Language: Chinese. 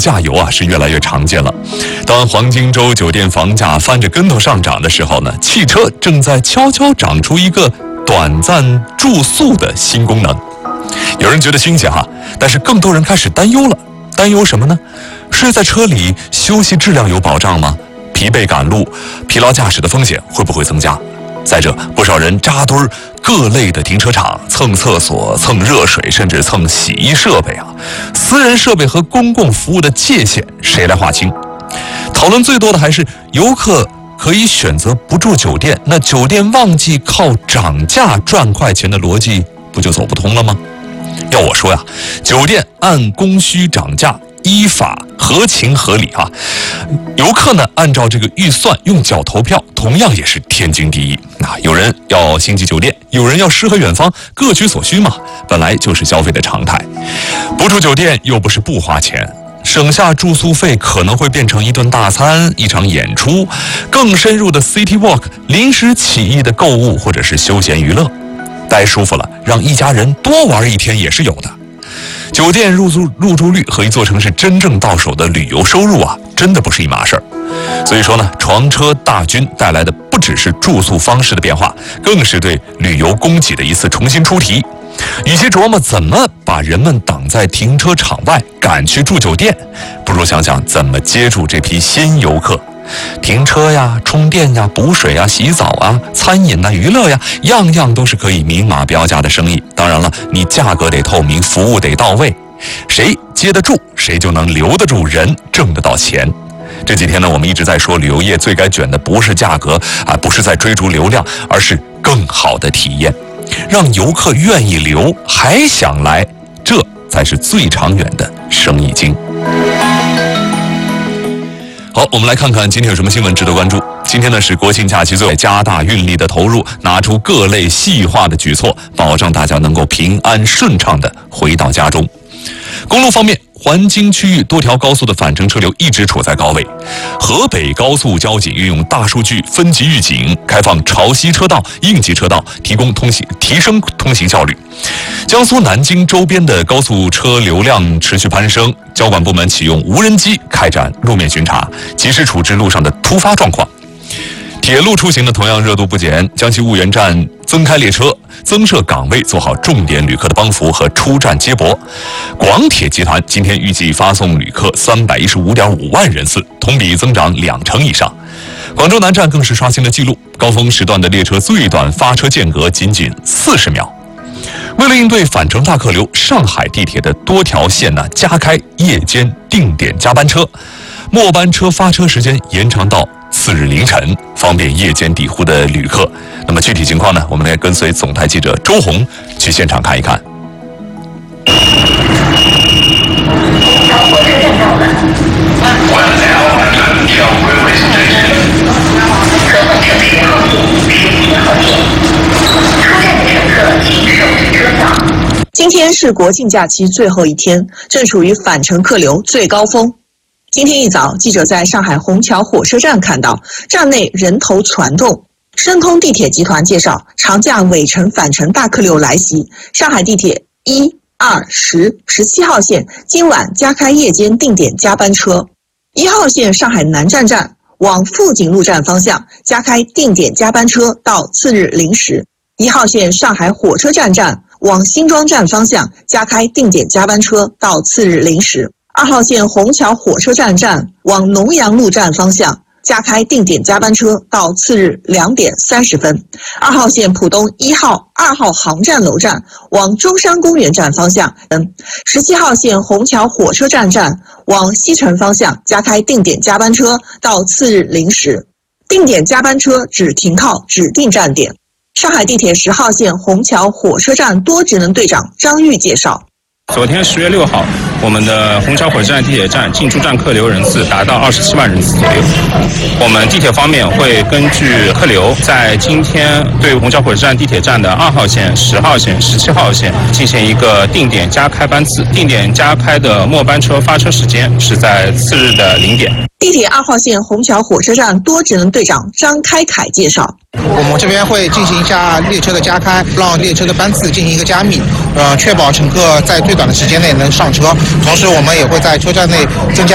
价游啊是越来越常见了。当黄金周酒店房价翻着跟头上涨的时候呢，汽车正在悄悄长出一个短暂住宿的新功能。有人觉得新鲜哈，但是更多人开始担忧了。担忧什么呢？睡在车里休息质量有保障吗？疲惫赶路、疲劳驾驶的风险会不会增加？再者，不少人扎堆儿各类的停车场蹭厕所、蹭热水，甚至蹭洗衣设备啊。私人设备和公共服务的界限谁来划清？讨论最多的还是游客可以选择不住酒店，那酒店旺季靠涨价赚快钱的逻辑不就走不通了吗？要我说呀，酒店按供需涨价，依法合情合理啊。游客呢，按照这个预算用脚投票，同样也是天经地义。有人要星级酒店，有人要诗和远方，各取所需嘛，本来就是消费的常态。不住酒店又不是不花钱，省下住宿费可能会变成一顿大餐、一场演出，更深入的 City Walk、临时起意的购物或者是休闲娱乐。待舒服了，让一家人多玩一天也是有的。酒店入住率和一座城市真正到手的旅游收入啊，真的不是一码事儿。所以说呢，床车大军带来的不只是住宿方式的变化，更是对旅游供给的一次重新出题。与其琢磨怎么把人们挡在停车场外赶去住酒店，不如想想怎么接住这批新游客。停车呀、充电呀、补水呀、洗澡啊、餐饮啊、娱乐呀，样样都是可以明码标价的生意。当然了，你价格得透明，服务得到位，谁接得住，谁就能留得住人，挣得到钱。这几天呢，我们一直在说，旅游业最该卷的不是价格啊，不是在追逐流量，而是更好的体验，让游客愿意留，还想来，这才是最长远的生意经。好，我们来看看今天有什么新闻值得关注。今天呢是国庆假期，最后加大运力的投入，拿出各类细化的举措，保障大家能够平安顺畅地回到家中。公路方面，环京区域多条高速的返程车流一直处在高位。河北高速交警运用大数据分级预警，开放潮汐车道、应急车道，提升通行效率。江苏南京周边的高速车流量持续攀升，交管部门启用无人机开展路面巡查，及时处置路上的突发状况。铁路出行呢，同样热度不减，江西婺源站增开列车，增设岗位，做好重点旅客的帮扶和出站接驳。广铁集团今天预计发送旅客315.5万人次，同比增长2%以上。广州南站更是刷新了纪录，高峰时段的列车最短发车间隔仅40秒。为了应对返程大客流，上海地铁的多条线呢加开夜间定点加班车，末班车发车时间延长到次日凌晨，方便夜间抵沪的旅客。那么具体情况呢，我们来跟随总台记者周红去现场看一看。 今天是国庆假期最后一天，正处于返程客流最高峰。今天一早，记者在上海虹桥火车站看到，站内人头攒动。申通地铁集团介绍，长假尾程返程大客流来袭，上海地铁1、2、10、17号线今晚加开夜间定点加班车。1号线上海南站站往富锦路站方向加开定点加班车到次日零时。1号线上海火车站站往新庄站方向加开定点加班车到次日零时。2号线虹桥火车站站往农阳路站方向加开定点加班车到次日2点30分。2号线浦东1号、2号航站楼站往中山公园站方向17号线虹桥火车站站往西城方向加开定点加班车到次日零时。定点加班车只停靠指定站点。上海地铁10号线虹桥火车站多职能队长张玉介绍， 昨天10月6号，我们的虹桥火车站地铁站进出站客流人次达到27万人次左右。我们地铁方面会根据客流，在今天对虹桥火车站地铁站的2号线、10号线、17号线进行一个定点加开班次，定点加开的末班车发车时间是在次日的0点。 地铁2号线虹桥火车站多职能队长张开凯介绍， 我们这边会进行一下列车的加开，让列车的班次进行一个加密，确保乘客在最短的时间内能上车。同时，我们也会在车站内增加